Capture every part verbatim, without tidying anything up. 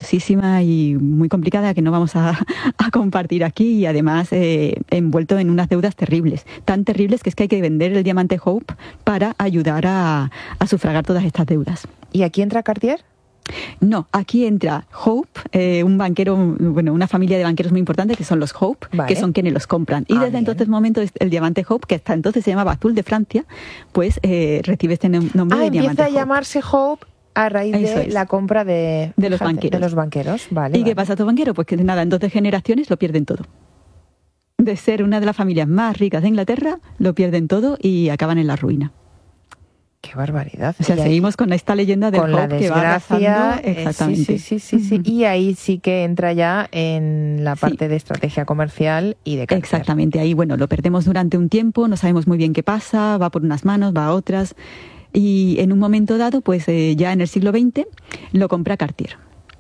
costosísima y muy complicada que no vamos a, a compartir aquí, y además eh, envuelto en unas deudas terribles, tan terribles que es que hay que vender el diamante Hope para ayudar a, a sufragar todas estas deudas. ¿Y aquí entra Cartier? No, aquí entra Hope, eh, un banquero, bueno, una familia de banqueros muy importante que son los Hope, vale. que son quienes los compran. Y ah, desde bien. entonces momento el diamante Hope, que hasta entonces se llamaba Azul de Francia, pues eh, recibe este nombre ah, de diamante Hope. empieza a llamarse Hope a raíz Eso de es. la compra de, de los fíjate, banqueros. De los banqueros, vale. ¿Y vale. qué pasa a estos banqueros? Pues que nada, en dos generaciones lo pierden todo. De ser una de las familias más ricas de Inglaterra, lo pierden todo y acaban en la ruina. Qué barbaridad. O sea, y seguimos con esta leyenda del con la Hope que va desgracia, arrasando. Exactamente. Eh, sí, sí, sí, sí, sí. Y ahí sí que entra ya en la parte Sí. de estrategia comercial y de Cartier. Exactamente, ahí bueno, lo perdemos durante un tiempo, no sabemos muy bien qué pasa, va por unas manos, va a otras, y en un momento dado, pues eh, ya en el siglo veinte, lo compra Cartier.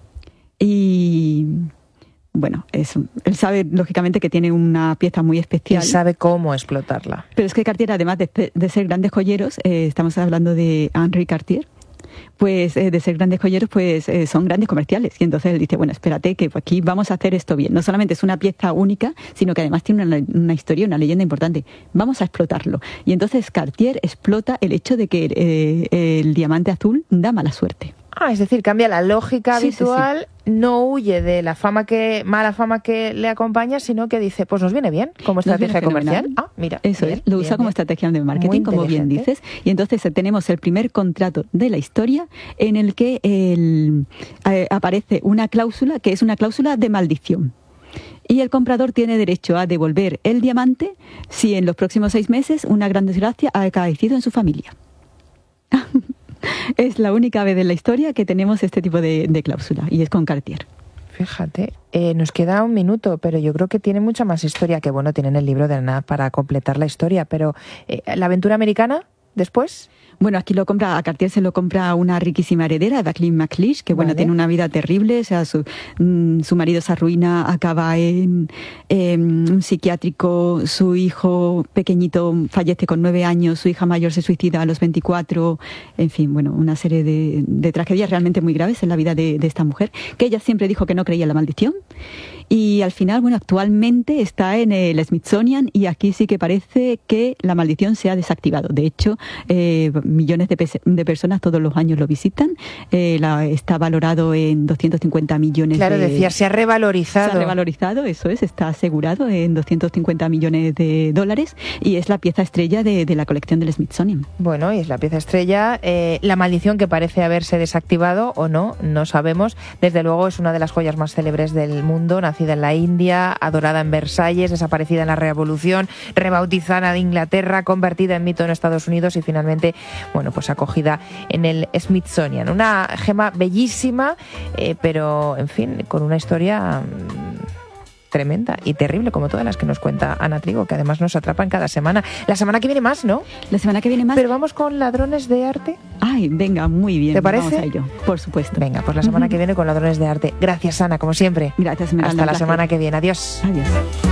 Y bueno, es, él sabe lógicamente que tiene una pieza muy especial. Y sabe cómo explotarla. Pero es que Cartier, además de, de ser grandes joyeros, eh, estamos hablando de Henri Cartier, pues eh, de ser grandes joyeros, pues eh, son grandes comerciales. Y entonces él dice, bueno, espérate, que aquí vamos a hacer esto bien. No solamente es una pieza única, sino que además tiene una, una historia, una leyenda importante. Vamos a explotarlo. Y entonces Cartier explota el hecho de que eh, el diamante azul da mala suerte. Ah, es decir, cambia la lógica Sí, habitual, sí, sí. no huye de la fama que mala fama que le acompaña, sino que dice, pues nos viene bien como estrategia comercial. Ah, mira. Eso bien, es, lo bien, usa como bien. estrategia de marketing, Muy como bien inteligente. dices. Y entonces eh, tenemos el primer contrato de la historia en el que el, eh, aparece una cláusula que es una cláusula de maldición. Y el comprador tiene derecho a devolver el diamante si en los próximos seis meses una gran desgracia ha acaecido en su familia. Es la única vez en la historia que tenemos este tipo de, de cláusula, y es con Cartier. Fíjate, eh, nos queda un minuto, pero yo creo que tiene mucha más historia, que bueno, tienen el libro de nada para completar la historia, pero eh, ¿la aventura americana después? Bueno, aquí lo compra, a Cartier se lo compra una riquísima heredera, Jacqueline McLeish, que bueno, Vale. tiene una vida terrible, o sea, su, mm, su marido se arruina, acaba en, en un psiquiátrico, su hijo pequeñito fallece con nueve años, su hija mayor se suicida a los veinticuatro, en fin, bueno, una serie de, de tragedias realmente muy graves en la vida de, de esta mujer, que ella siempre dijo que no creía en la maldición. Y al final, bueno, actualmente está en el Smithsonian, y aquí sí que parece que la maldición se ha desactivado. De hecho, eh, millones de, pe- de personas todos los años lo visitan. Eh, la, está valorado en doscientos cincuenta millones Claro, de... decía, se ha revalorizado. Se ha revalorizado, eso es, está asegurado en doscientos cincuenta millones de dólares, y es la pieza estrella de, de la colección del Smithsonian. Bueno, y es la pieza estrella. Eh, la maldición que parece haberse desactivado o no, no sabemos. Desde luego es una de las joyas más célebres del mundo, nacida en la India, adorada en Versalles, desaparecida en la Revolución, rebautizada de Inglaterra, convertida en mito en Estados Unidos y finalmente, bueno, pues acogida en el Smithsonian. Una gema bellísima, eh, pero, en fin, con una historia mmm, tremenda y terrible, como todas las que nos cuenta Ana Trigo, que además nos atrapan cada semana. La semana que viene más, ¿no? La semana que viene más... Pero vamos con Ladrones de Arte. Ay, venga, muy bien. ¿Te parece? Vamos a ello, por supuesto. Venga, pues la semana que viene con Ladrones de Arte. Gracias, Ana, como siempre. Gracias, Esmeralda, Hasta la un placer. semana que viene. Adiós. Adiós.